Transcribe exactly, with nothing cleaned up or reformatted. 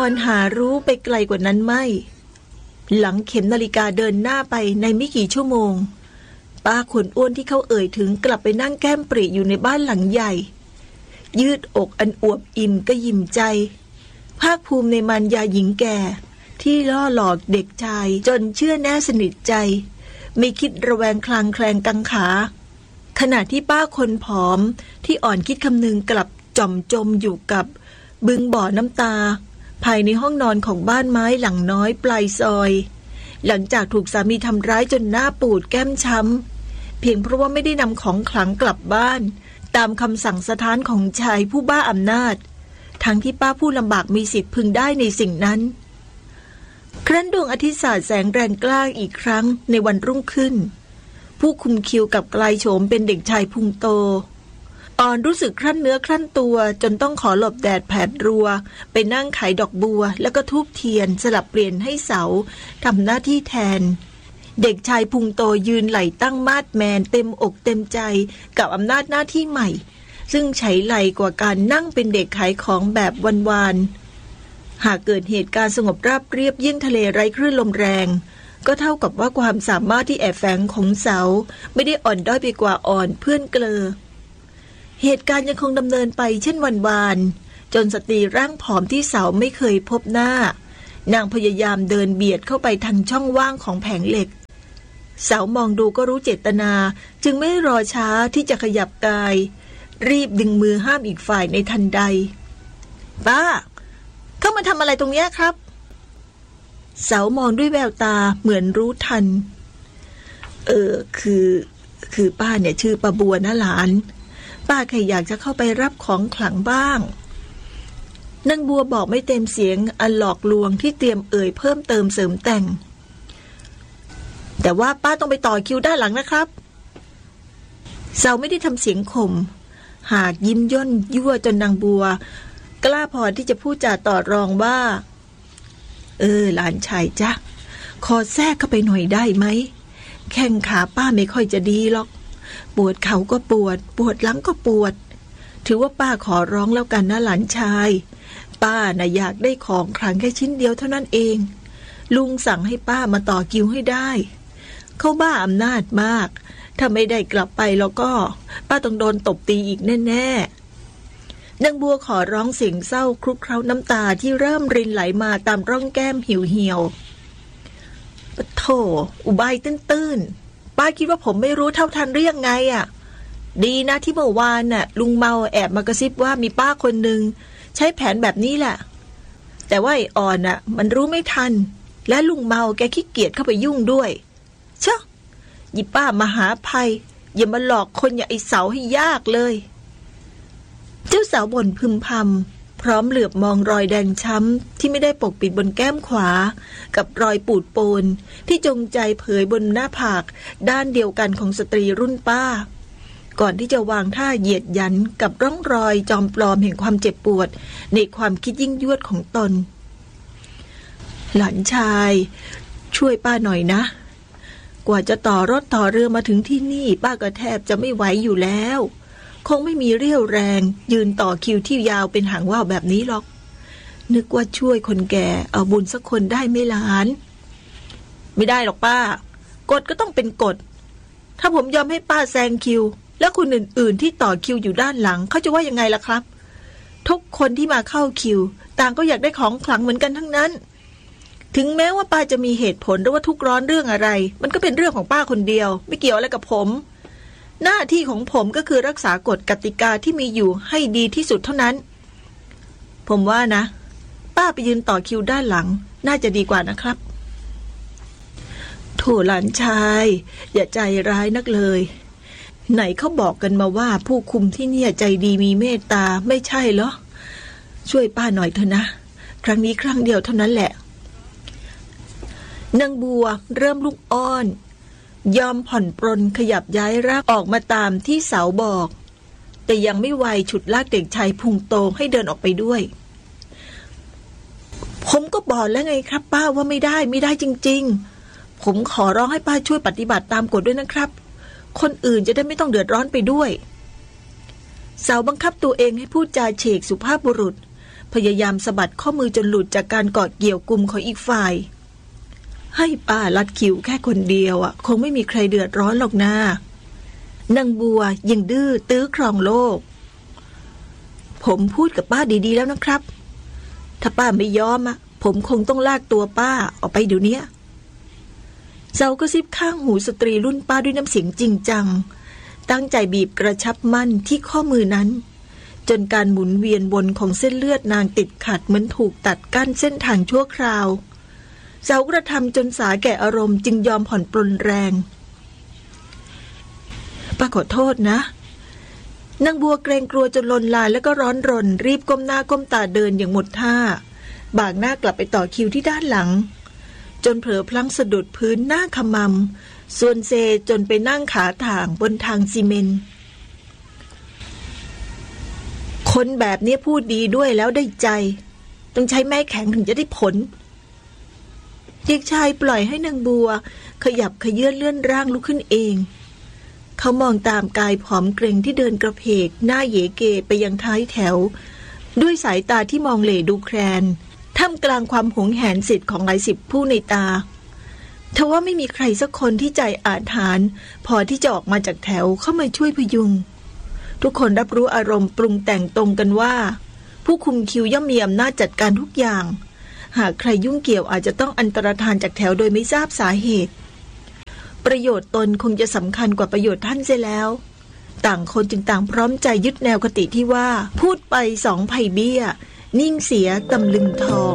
รหารู้ไปไกลกว่านั้นไม่หลังเข็มนาฬิกาเดินหน้าไปในไม่กี่ชั่วโมงป้าขนอ้วนที่เขาเอ่ยถึงกลับไปนั่งแก้มปรีอยู่ในบ้านหลังใหญ่ยืดอกอันอวบอิ่มก็ยิ้มใจภาคภูมิในมารยาหญิงแก่ที่ล่อหลอกเด็กชายจนเชื่อแน่สนิทใจไม่คิดระแวงคลางแคลงกังขาขณะที่ป้าคนผอมที่อ่อนคิดคำนึงกลับจมจมอยู่กับบึงบ่อน้ำตาภายในห้องนอนของบ้านไม้หลังน้อยปลายซอยหลังจากถูกสามีทำร้ายจนหน้าปูดแก้มช้ำเพียงเพราะว่าไม่ได้นำของขลังกลับบ้านตามคำสั่งสถานของชายผู้บ้าอำนาจทั้งที่ป้าผู้ลำบากมีสิทธิ์พึงได้ในสิ่งนั้นครั้นดวงอาทิตย์สาดแสงแรงกล้าอีกครั้งในวันรุ่งขึ้นผู้คุมคิวกับกลายโฉมเป็นเด็กชายพุงโตอ่อนรู้สึกครั่นเนื้อครั่นตัวจนต้องขอหลบแดดแผดรัวไปนั่งขายดอกบัวแล้วก็ทูบเทียนสลับเปลี่ยนให้เสาทำหน้าที่แทนเด็กชายพุงโตยืนไหลตั้งมาดแมนเต็มอกเต็มใจกับอำนาจหน้าที่ใหม่ซึ่งใช้ไหลกว่าการนั่งเป็นเด็กขายของแบบวานๆหากเกิดเหตุการณ์สงบราบเรียบยิ่งทะเลไร้คลื่นลมแรงก็เท่ากับว่าความสามารถที่แอบแฝงของเสาไม่ได้อ่อนด้อยไปกว่าอ่อนเพื่อนเกลอเหตุการณ์ยังคงดำเนินไปเช่นวันวานจนสตรีร่างผอมที่เสาไม่เคยพบหน้านางพยายามเดินเบียดเข้าไปทางช่องว่างของแผงเหล็กเสามองดูก็รู้เจตนาจึงไม่รอช้าที่จะขยับกายรีบดึงมือห้ามอีกฝ่ายในทันใดป้าเข้ามาทำอะไรตรงนี้ครับเสามองด้วยแววตาเหมือนรู้ทันเออคือคือป้าเนี่ยชื่อป้าบัวนะหลานป้าแค่อยากจะเข้าไปรับของขลังบ้างนางบัวบอกไม่เต็มเสียงอันหลอกลวงที่เตรียมเอ่ยเพิ่มเติมเสริมแต่งแต่ว่าป้าต้องไปต่อคิวด้านหลังนะครับเสาไม่ได้ทำเสียงข่มหากยิ้มย่นยั่วจนนางบัวกล้าพอที่จะพูดจาต่อรองว่าเออหลานชายจ๊ะขอแทรกเข้าไปหน่อยได้ไหมแข้งขาป้าไม่ค่อยจะดีหรอกปวดเข่าก็ปวดปวดหลังก็ปวดถือว่าป้าขอร้องแล้วกันนะหลานชายป้าน่ะอยากได้ของขลังแค่ชิ้นเดียวเท่านั้นเองลุงสั่งให้ป้ามาต่อคิวให้ได้เขาบ้าอำนาจมากถ้าไม่ได้กลับไปแล้วก็ป้าต้องโดนตบตีอีกแน่ๆนางบัวขอร้องเสียงเศร้าคลุกเคล้าน้ำตาที่เริ่มรินไหลมาตามร่องแก้มเหี่ยวๆปะโถอุบายตื้นๆป้าคิดว่าผมไม่รู้เท่าทันเรื่องไงอ่ะดีนะที่เมื่อวานน่ะลุงเมาแอบมากระซิบว่ามีป้าคนหนึ่งใช้แผนแบบนี้แหละแต่ว่าไอ้อ่อนน่ะมันรู้ไม่ทันและลุงเมาแกขี้เกียจเข้าไปยุ่งด้วยเชอะยิป้ามหาภัยอย่ามาหลอกคนอย่างไอ้เสาให้ยากเลยเจ้าสาวบ่นพึมพำพร้อมเหลือบมองรอยแดงช้ำที่ไม่ได้ปกปิดบนแก้มขวากับรอยปูดโปนที่จงใจเผยบนหน้าผากด้านเดียวกันของสตรีรุ่นป้าก่อนที่จะวางท่าเหยียดยันกับร่องรอยจอมปลอมแห่งความเจ็บปวดในความคิดยิ่งยวดของตนหลานชายช่วยป้าหน่อยนะกว่าจะต่อรถต่อเรือมาถึงที่นี่ป้าก็แทบจะไม่ไหวอยู่แล้วคงไม่มีเรี่ยวแรงยืนต่อคิวที่ยาวเป็นหางว่าวแบบนี้หรอกนึกว่าช่วยคนแก่เอาบุญสักคนได้ไม่หลานไม่ได้หรอกป้ากฎก็ต้องเป็นกฎถ้าผมยอมให้ป้าแซงคิวแล้วคนอื่นๆที่ต่อคิวอยู่ด้านหลังเขาจะว่ายังไงล่ะครับทุกคนที่มาเข้าคิวต่างก็อยากได้ของขลังเหมือนกันทั้งนั้นถึงแม้ว่าป้าจะมีเหตุผลหรือว่าทุกข์ร้อนเรื่องอะไรมันก็เป็นเรื่องของป้าคนเดียวไม่เกี่ยวอะไรกับผมหน้าที่ของผมก็คือรักษากฎกติกาที่มีอยู่ให้ดีที่สุดเท่านั้นผมว่านะป้าไปยืนต่อคิวด้านหลังน่าจะดีกว่านะครับโถหลานชายอย่าใจร้ายนักเลยไหนเขาบอกกันมาว่าผู้คุมที่เนี่ยใจดีมีเมตตาไม่ใช่เหรอช่วยป้าหน่อยเถอะนะครั้งนี้ครั้งเดียวเท่านั้นแหละนางบัวเริ่มลุกอ้อนยอมผ่อนปรนขยับย้ายร่างออกมาตามที่เสาบอกแต่ยังไม่ไวฉุดลากเด็กชายพุงโตให้เดินออกไปด้วยผมก็บอกแล้วไงครับป้าว่าไม่ได้ไม่ได้จริงๆผมขอร้องให้ป้าช่วยปฏิบัติตามกฎด้วยนะครับคนอื่นจะได้ไม่ต้องเดือดร้อนไปด้วยเสาบังคับตัวเองให้พูดจาเฉกสุภาพบุรุษพยายามสะบัดข้อมือจนหลุดจากการกอดเกี่ยวกุมของอีกฝ่ายให้ป้าลัดคิวแค่คนเดียวอ่ะคงไม่มีใครเดือดร้อนหรอกนะนางบัวยังดื้อตื้อครองโลกผมพูดกับป้าดีๆแล้วนะครับถ้าป้าไม่ยอมอ่ะผมคงต้องลากตัวป้าออกไปเดี๋ยวนี้เจ้าก็ซิบข้างหูสตรีรุ่นป้าด้วยน้ำเสียงจริงจังตั้งใจบีบกระชับมั่นที่ข้อมือนั้นจนการหมุนเวียนวนของเส้นเลือดนางติดขัดเหมือนถูกตัดกั้นเส้นทางชั่วคราวเจ้ากระทำจนสาแก่อารมณ์จึงยอมผ่อนปลนแรงป้าขอโทษนะนางบัวเกรงกลัวจนลนลานแล้วก็ร้อนรนรีบก้มหน้าก้มตาเดินอย่างหมดท่าบากหน้ากลับไปต่อคิวที่ด้านหลังจนเผลอพลั้งสะดุดพื้นหน้าขมำส่วนเซจนไปนั่งขาถ่างบนทางซีเมนต์คนแบบนี้พูดดีด้วยแล้วได้ใจต้องใช้ไม้แข็งถึงจะได้ผลเด็กชายปล่อยให้นางบัวขยับขยื่นเลื่อนร่างลุกขึ้นเองเขามองตามกายผอมเกร็งที่เดินกระเพกหน้าเหยเกไปยังท้ายแถวด้วยสายตาที่มองเหล่ดูแคลนท่ามกลางความหวงแหนสิทธิ์ของหลายสิบผู้ในตาทว่าไม่มีใครสักคนที่ใจอาถรรพ์พอที่จะออกมาจากแถวเข้ามาช่วยพยุงทุกคนรับรู้อารมณ์ปรุงแต่งตรงกันว่าผู้คุมคิวย่อมมีอำนาจจัดการทุกอย่างหากใครยุ่งเกี่ยวอาจจะต้องอันตรธานจากแถวโดยไม่ทราบสาเหตุประโยชน์ตนคงจะสำคัญกว่าประโยชน์ท่านเสียแล้วต่างคนจึงต่างพร้อมใจยึดแนวคติที่ว่าพูดไปสองไผ่เบี้ยนิ่งเสียตำลึงทอง